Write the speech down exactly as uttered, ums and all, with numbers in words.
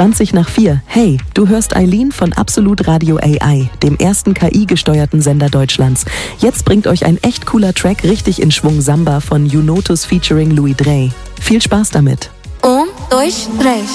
zwanzig nach vier. Hey, du hörst Eileen von Absolut Radio A I, dem ersten K I-gesteuerten Sender Deutschlands. Jetzt bringt euch ein echt cooler Track richtig in Schwung Samba von Junotus featuring Louis Drey. Viel Spaß damit. Um, dois, três.